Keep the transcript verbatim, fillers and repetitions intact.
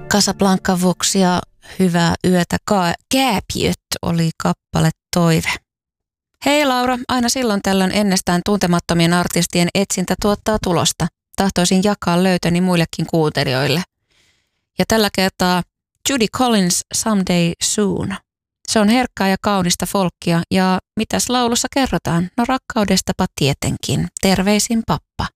Casablanca Voxia, hyvää yötä. Ka- Kääpiöt oli kappale Toive. Hei Laura, aina silloin tällöin ennestään tuntemattomien artistien etsintä tuottaa tulosta. Tahtoisin jakaa löytöni muillekin kuuntelijoille. Ja tällä kertaa Judy Collins Someday Soon. Se on herkkää ja kaunista folkkia ja mitäs laulussa kerrotaan? No rakkaudestapa tietenkin. Terveisin pappa.